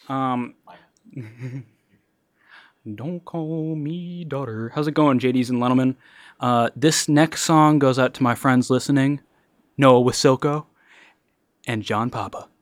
Um, don't call me daughter. How's it going, JD's and Lenelman? This next song goes out to my friends listening, Noah Wasilko and John Papa.